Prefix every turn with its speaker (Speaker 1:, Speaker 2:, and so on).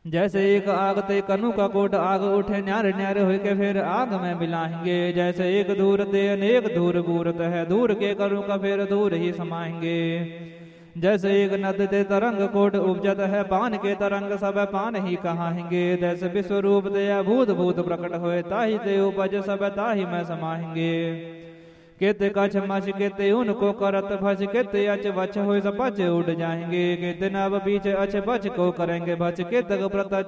Speaker 1: जैसे एक आग ते कनु का कोट आग उठे न्यारे न्यारे हो के फिर आग में मिलाएंगे। जैसे एक दूर ते अनेक दूर बूरत है, दूर के कनु का फिर दूर ही समाएंगे। जैसे एक नद ते तरंग कोट उपजत है, पान के तरंग सब पान ही कहाएंगे। जैसे विश्व रूप ते भूत भूत प्रकट होए, ताहि ते उपज सब ताहि में समाएंगे। केते कछ मछ केते उनको करत भज, केते अच बच हो सब बच उड़ जाएंगे। केते नव बीच अच बच को करेंगे भच, केतक प्रत